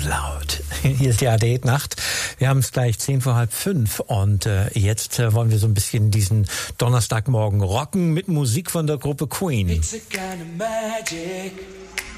Out Loud. Hier ist die ARD-Nacht. Wir haben es gleich 5:10 und jetzt wollen wir so ein bisschen diesen Donnerstagmorgen rocken mit Musik von der Gruppe Queen. It's a kind of magic.